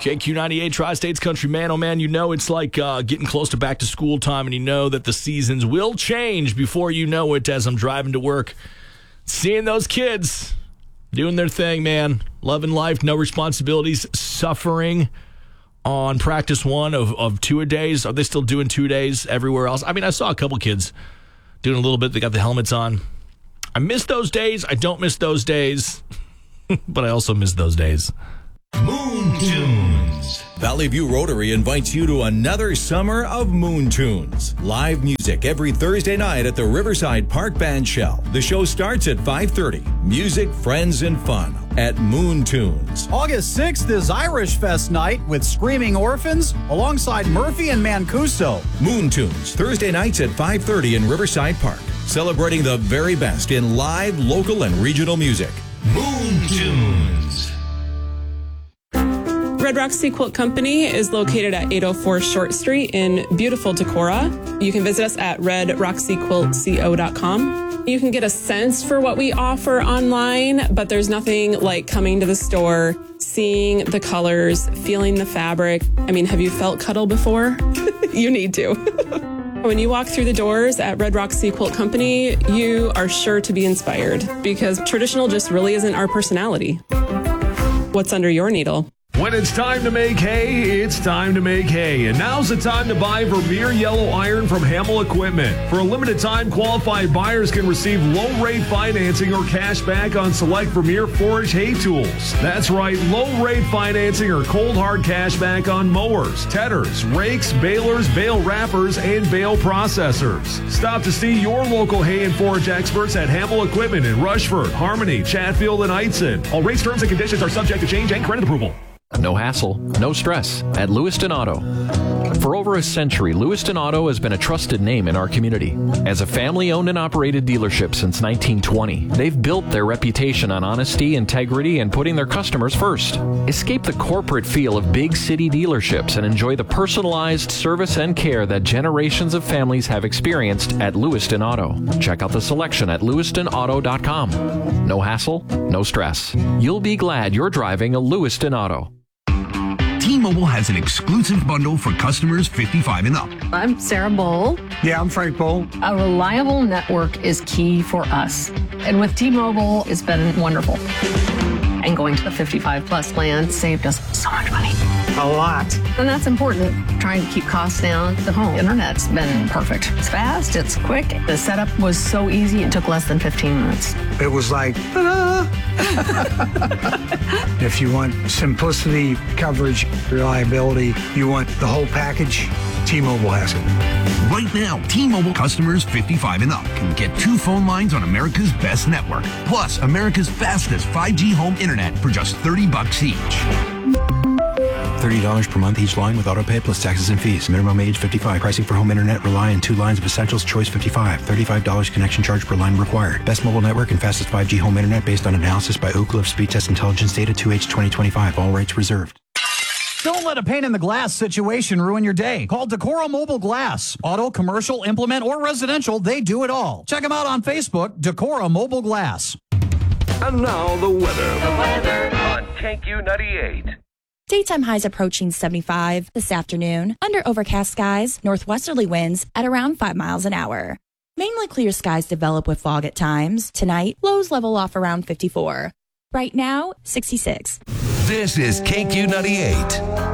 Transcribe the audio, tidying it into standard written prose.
KQ98, Tri-States Country Man. Oh, man, you know it's like getting close to back to school time, and you know that the seasons will change before you know it as I'm driving to work. Seeing those kids doing their thing, man. Loving life, no responsibilities, suffering on practice one of two-a-days. Are they still doing 2 days everywhere else? I mean, I saw a couple kids doing a little bit. They got the helmets on. I miss those days. I don't miss those days, but I also miss those days. Moon Tunes. Valley View Rotary invites you to another summer of Moon Tunes. Live music every Thursday night at the Riverside Park Band Shell. The show starts at 5:30. Music, friends, and fun at Moon Tunes. August 6th is Irish Fest night with Screaming Orphans alongside Murphy and Mancuso. Moon Tunes, Thursday nights at 5:30 in Riverside Park. Celebrating the very best in live, local, and regional music. Moon Tunes. Red Rock Sea Quilt Company is located at 804 Short Street in beautiful Decorah. You can visit us at redrocksequiltco.com. You can get a sense for what we offer online, but there's nothing like coming to the store, seeing the colors, feeling the fabric. I mean, have you felt cuddle before? You need to. When you walk through the doors at Red Rock Sea Quilt Company, you are sure to be inspired because traditional just really isn't our personality. What's under your needle? When it's time to make hay, it's time to make hay. And now's the time to buy Vermeer Yellow Iron from Hamel Equipment. For a limited time, qualified buyers can receive low-rate financing or cash back on select Vermeer forage hay tools. That's right, low-rate financing or cold hard cash back on mowers, tedders, rakes, balers, bale wrappers, and bale processors. Stop to see your local hay and forage experts at Hamel Equipment in Rushford, Harmony, Chatfield, and Eitzen. All rates, terms, and conditions are subject to change and credit approval. No hassle, no stress at Lewiston Auto. For over a century, Lewiston Auto has been a trusted name in our community. As a family-owned and operated dealership since 1920, they've built their reputation on honesty, integrity, and putting their customers first. Escape the corporate feel of big city dealerships and enjoy the personalized service and care that generations of families have experienced at Lewiston Auto. Check out the selection at lewistonauto.com. No hassle, no stress. You'll be glad you're driving a Lewiston Auto. T-Mobile has an exclusive bundle for customers 55 and up. I'm Sarah Bowl. Yeah, I'm Frank Bowl. A reliable network is key for us. And with T-Mobile, it's been wonderful. And going to the 55 plus plan saved us so much money. A lot. And that's important. Trying to keep costs down. The home internet's been perfect. It's fast, it's quick. The setup was so easy, it took less than 15 minutes. It was like, ta-da! If you want simplicity, coverage, reliability, you want the whole package, T-Mobile has it. Right now, T-Mobile customers 55 and up can get 2 phone lines on America's best network, plus America's fastest 5G home internet for just $30 each. $30 per month each line with autopay plus taxes and fees. Minimum age 55. Pricing for home internet rely on 2 lines of essentials. Choice 55. $35 connection charge per line required. Best mobile network and fastest 5G home internet based on analysis by Oak Cliff Speed Test Intelligence Data 2H 2025. All rights reserved. Don't let a pane in the glass situation ruin your day. Call Decorah Mobile Glass. Auto, commercial, implement, or residential, they do it all. Check them out on Facebook, Decorah Mobile Glass. And now the weather. On KQ98. Daytime highs approaching 75 this afternoon. Under overcast skies, northwesterly winds at around 5 miles an hour. Mainly clear skies develop with fog at times. Tonight, lows level off around 54. Right now, 66. This is KQ98.